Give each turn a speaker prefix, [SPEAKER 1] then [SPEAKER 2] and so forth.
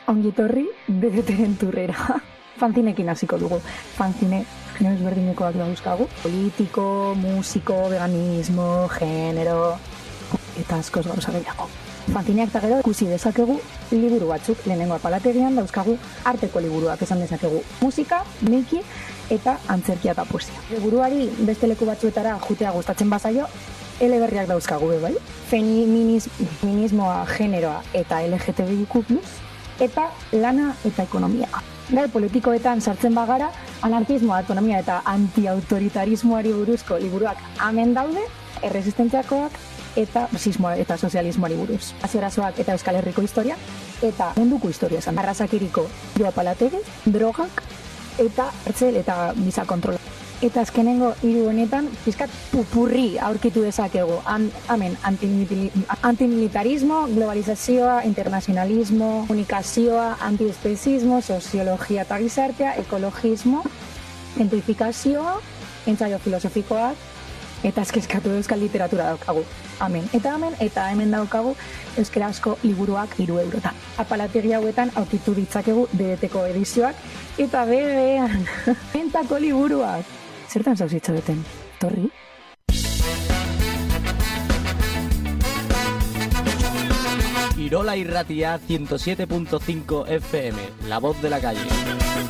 [SPEAKER 1] Ongitorri DDTren turrera. Fanzinekin hasiko dugu. Fanzine genero ezberdinekoak dauzkagu. Politiko, musiko, veganismo, genero, eta askoz gauza gehiago. Fanzineak eta gero ikusi dezakegu liburu batzuk. Lehenengo apalategian dauzkagu arteko liburuak esan dezakegu. Musika, miki eta antzerkia eta poesia. Liburuari beste leku batzuetara jutea gustatzen bazaio, eleberriak dauzkagu bai. Feminismoa, generoa eta LGTBIQ+, eta lana eta ekonomia. Gai politikoetan sartzen bagara, anarkismoa, autonomia eta antiautoritarismoari buruzko liburuak hemen daude, erresistentziakoak eta fasismoa eta sozialismoari buruz. Aziorazoak eta Euskal Herriko historia eta munduko historia esan. Arrasakiriko apalategik, drogak eta hartzel eta giza kontrola. Eta azkenengo hiru honetan, pizkat pupurri aurkitu dezakegu. Hemen, antimilitarismo, globalizazioa, internazionalismo, komunikazioa, antiespezismo, soziologia eta gizartea, ekologismo, gentrifikazioa, entzaio filosofikoak, eta eskeskatu euskal literatura daukagu. Hemen. Eta hemen daukagu euskarazko liburuak 3 eurotan. Apalategi hauetan aurkitu ditzakegu DDTko edizioak, eta bebean, entako liburuak. Zertan zauzitza duten, Torri?
[SPEAKER 2] Irola Irratia 107.5 FM, la voz de la calle.